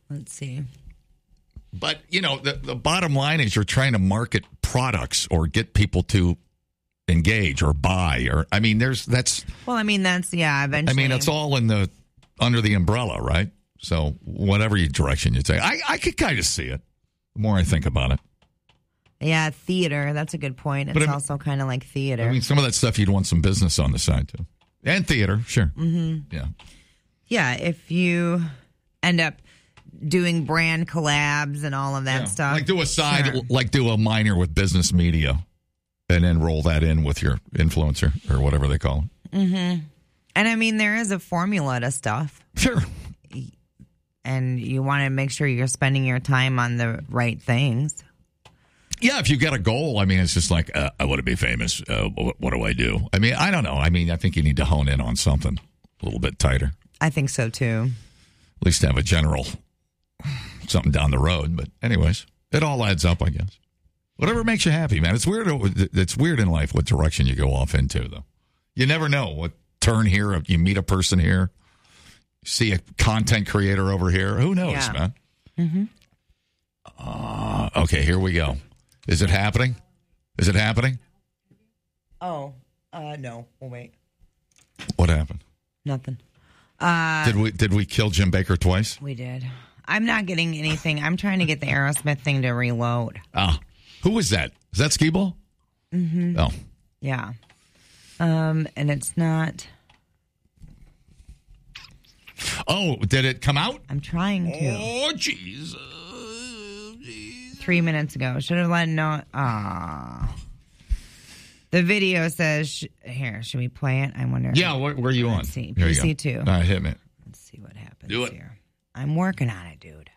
Let's see. But, the bottom line is you're trying to market products or get people to engage or buy. Eventually. It's all under the umbrella, right? So whatever direction you take. I could kind of see it the more I think about it. Yeah, theater. That's a good point. It's also kind of like theater. Some of that stuff you'd want some business on the side, too. And theater, sure. Mm-hmm. Yeah. Yeah, if you end up doing brand collabs and all of that stuff. Like do a side, like do a minor with business media and then roll that in with your influencer or whatever they call it. Mm-hmm. And there is a formula to stuff. Sure. And you want to make sure you're spending your time on the right things. Yeah, if you got a goal, it's just like, I want to be famous. What do I do? I don't know. I think you need to hone in on something a little bit tighter. I think so, too. At least have a general something down the road. But anyways, it all adds up, I guess. Whatever makes you happy, man. It's weird in life what direction you go off into, though. You never know what turn here. You meet a person here. See a content creator over here. Who knows, man? Mm-hmm. Okay, here we go. Is it happening? Oh, no. Oh, wait. What happened? Nothing. Did we kill Jim Baker twice? We did. I'm not getting anything. I'm trying to get the Aerosmith thing to reload. Who was that? Is that Skee-Ball? Mm-hmm. Oh. Yeah. And it's not. Oh, did it come out? I'm trying to. Oh, Jesus. 3 minutes ago. Should have let know. The video says, here, should we play it? I wonder. Yeah, where are you on? Let's see. PC2. All right, hit me. Let's see what happens Do it. here. I'm working on it, dude.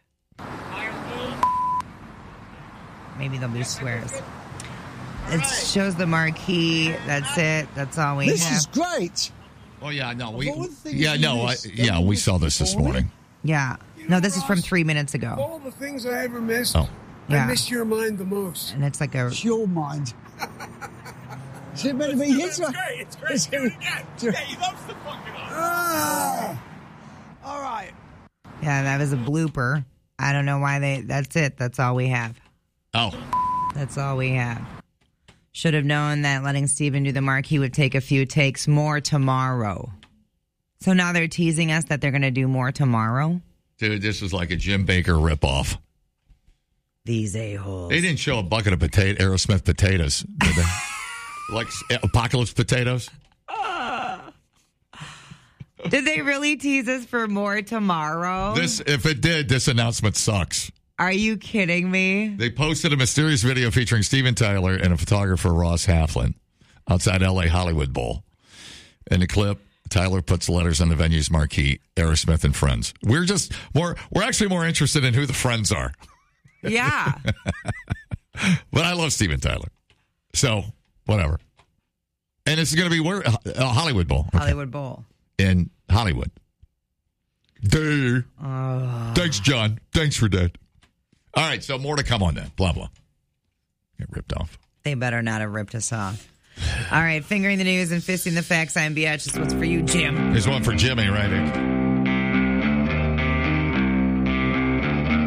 Maybe there'll be swears. It shows the marquee. That's it. That's all we have. This is great. Oh, yeah, no. we saw this morning. Yeah. No, this is from 3 minutes ago. Of all the things I ever missed, I miss your mind the most. And it's like It's your mind. Is it meant to be Hitler? It's great. Yeah, he loves the fucking All right. Yeah, that was a blooper. I don't know why that's it. That's all we have. Oh. That's all we have. Should have known that letting Steven do the marquee would take a few takes. More tomorrow. So now they're teasing us that they're going to do more tomorrow? Dude, this is like a Jim Baker ripoff. These a-holes. They didn't show a bucket of Aerosmith potatoes, did they? Like Apocalypse potatoes? Did they really tease us for more tomorrow? If it did, this announcement sucks. Are you kidding me? They posted a mysterious video featuring Steven Tyler and a photographer, Ross Halflin, outside L.A. Hollywood Bowl. In the clip, Tyler puts letters on the venue's marquee, Aerosmith and Friends. We're actually more interested in who the friends are. Yeah. But I love Steven Tyler. So, whatever. And it's going to be where? Hollywood Bowl. Okay. Hollywood Bowl. In Hollywood. Duh. Thanks, John. Thanks for that. All right, so more to come on that. Blah, blah. Get ripped off. They better not have ripped us off. All right, fingering the news and fisting the facts. I'm Biatch. This one's for you, Jim. Here's one for Jimmy right here.